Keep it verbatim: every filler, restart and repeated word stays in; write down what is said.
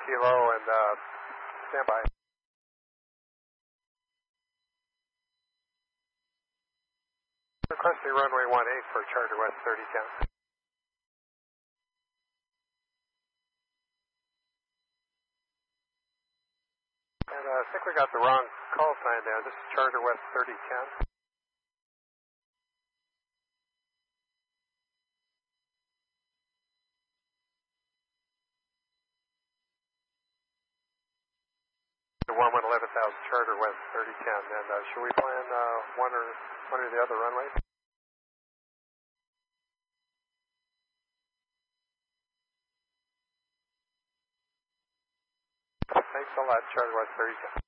Kilo and uh, stand by. Requesting runway one eight for Charter West thirty ten. And uh, I think we got the wrong call sign there. This is Charter West thirty ten. The one one eleven thousand Charter West thirty ten. And uh, should we plan uh, one or one or the other runways? Thanks a lot, Charter West thirty ten.